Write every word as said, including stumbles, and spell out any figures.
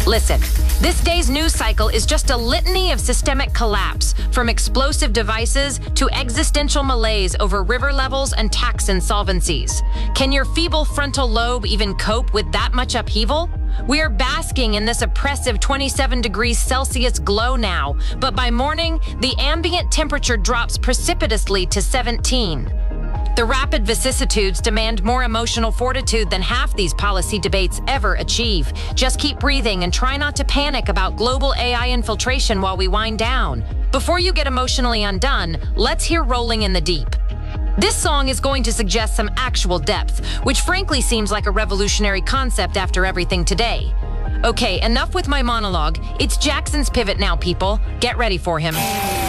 Listen, this day's news cycle is just a litany of systemic collapse, from explosive devices to existential malaise over river levels and tax insolvencies. Can your feeble frontal lobe even cope with that much upheaval? We are basking in this oppressive twenty-seven degrees Celsius glow now, but by morning, the ambient temperature drops precipitously to seventeen. The rapid vicissitudes demand more emotional fortitude than half these policy debates ever achieve. Just keep breathing and try not to panic about global A I infiltration while we wind down. Before you get emotionally undone, let's hear Rolling in the Deep. This song is going to suggest some actual depth, which frankly seems like a revolutionary concept after everything today. Okay, enough with my monologue. It's Jackson's pivot now, people. Get ready for him.